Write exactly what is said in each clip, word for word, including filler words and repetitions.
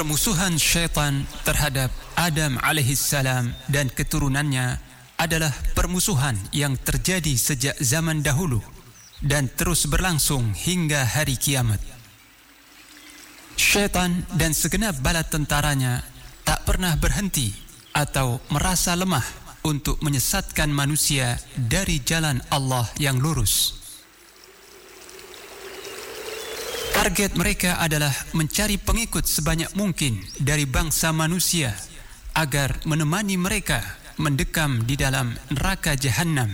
Permusuhan syaitan terhadap Adam alaihissalam dan keturunannya adalah permusuhan yang terjadi sejak zaman dahulu dan terus berlangsung hingga hari kiamat. Syaitan dan segenap bala tentaranya tak pernah berhenti atau merasa lemah untuk menyesatkan manusia dari jalan Allah yang lurus. Target mereka adalah mencari pengikut sebanyak mungkin dari bangsa manusia agar menemani mereka mendekam di dalam neraka Jahannam.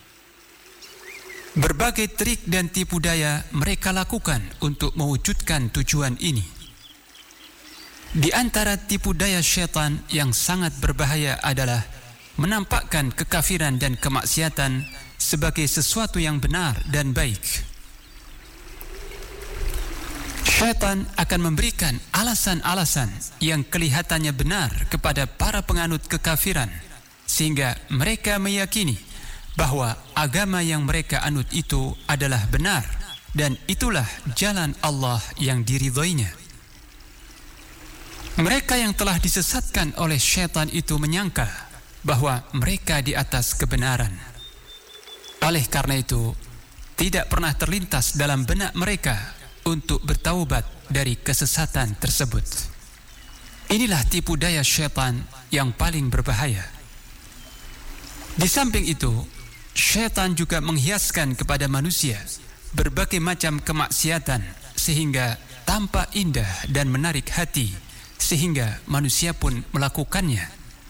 Berbagai trik dan tipu daya mereka lakukan untuk mewujudkan tujuan ini. Di antara tipu daya syaitan yang sangat berbahaya adalah menampakkan kekafiran dan kemaksiatan sebagai sesuatu yang benar dan baik. Syaitan akan memberikan alasan-alasan yang kelihatannya benar kepada para penganut kekafiran, sehingga mereka meyakini bahwa agama yang mereka anut itu adalah benar dan itulah jalan Allah yang diridhoinya. Mereka yang telah disesatkan oleh syaitan itu menyangka bahwa mereka di atas kebenaran. Oleh karena itu, tidak pernah terlintas dalam benak mereka untuk bertaubat dari kesesatan tersebut. Inilah tipu daya syaitan yang paling berbahaya. Di samping itu, syaitan juga menghiaskan kepada manusia berbagai macam kemaksiatan sehingga tampak indah dan menarik hati, sehingga manusia pun melakukannya.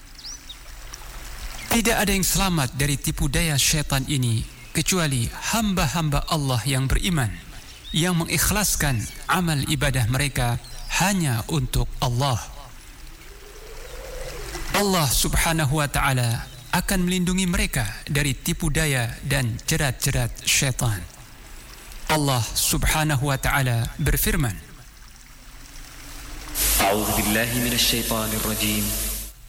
Tidak ada yang selamat dari tipu daya syaitan ini kecuali hamba-hamba Allah yang beriman, yang mengikhlaskan amal ibadah mereka hanya untuk Allah. Allah subhanahu wa ta'ala akan melindungi mereka dari tipu daya dan jerat-jerat syaitan. Allah subhanahu wa ta'ala berfirman, A'udzu billahi minasy syaithanir rajim.